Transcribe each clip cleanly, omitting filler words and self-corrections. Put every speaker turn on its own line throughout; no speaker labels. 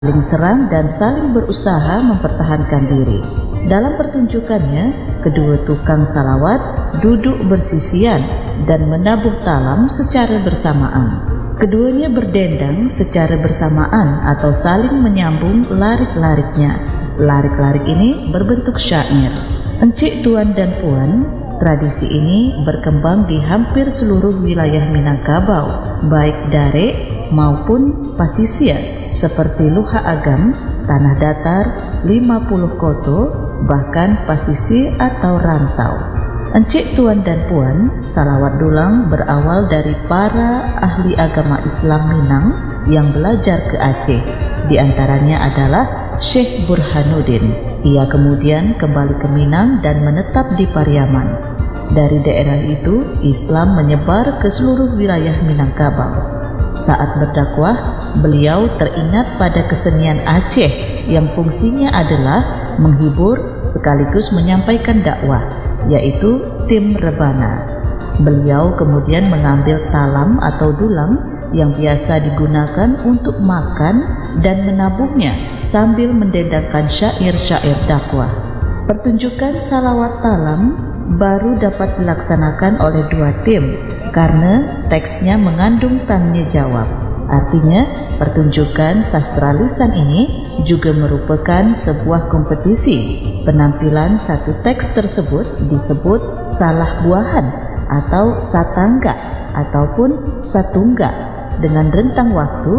saling serang dan saling berusaha mempertahankan diri. Dalam pertunjukannya, kedua tukang salawat duduk bersisian dan menabuh talam secara bersamaan. Keduanya berdendang secara bersamaan atau saling menyambung larik-lariknya. Larik-larik ini berbentuk syair. Encik, tuan dan puan, tradisi ini berkembang di hampir seluruh wilayah Minangkabau, baik Darek maupun pasisir seperti Luha Agam, Tanah Datar, 50 Koto, bahkan pasisir atau rantau. Encik, tuan dan puan, salawat dulang berawal dari para ahli agama Islam Minang yang belajar ke Aceh. Di antaranya adalah Syekh Burhanuddin. Ia kemudian kembali ke Minang dan menetap di Pariaman. Dari daerah itu, Islam menyebar ke seluruh wilayah Minangkabau. Saat berdakwah, beliau teringat pada kesenian Aceh yang fungsinya adalah menghibur sekaligus menyampaikan dakwah, yaitu tim rebana. Beliau kemudian mengambil talam atau dulang yang biasa digunakan untuk makan dan menabuhnya sambil mendendangkan syair-syair dakwah. Pertunjukan salawat talam baru dapat dilaksanakan oleh dua tim karena teksnya mengandung tanya jawab. Artinya, pertunjukan sastra lisan ini juga merupakan sebuah kompetisi. Penampilan satu teks tersebut disebut salah buahan atau satangga ataupun satunggak dengan rentang waktu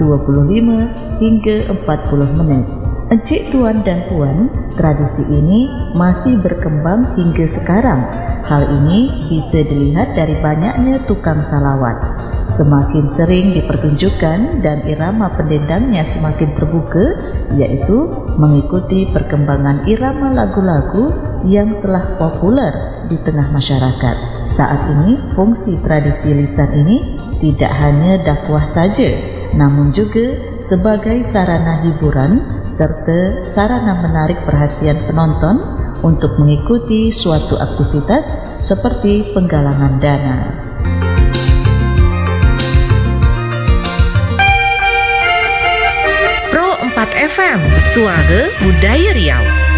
25 hingga 40 menit. Encik, tuan dan puan, tradisi ini masih berkembang hingga sekarang. Hal ini bisa dilihat dari banyaknya tukang salawat. Semakin sering dipertunjukkan dan irama pendendangnya semakin terbuka, yaitu mengikuti perkembangan irama lagu-lagu yang telah populer di tengah masyarakat. Saat ini, fungsi tradisi lisan ini tidak hanya dakwah saja, namun juga sebagai sarana hiburan serta sarana menarik perhatian penonton untuk mengikuti suatu aktivitas seperti penggalangan dana.
Pro 4 FM, Suara Budaya Riau.